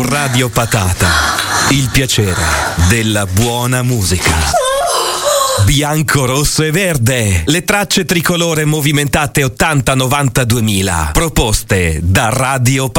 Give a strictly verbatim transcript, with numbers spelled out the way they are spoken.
Radio Patata, il piacere della buona musica. Bianco, rosso e verde, le tracce tricolore movimentate ottanta novanta duemila, proposte da Radio Patata.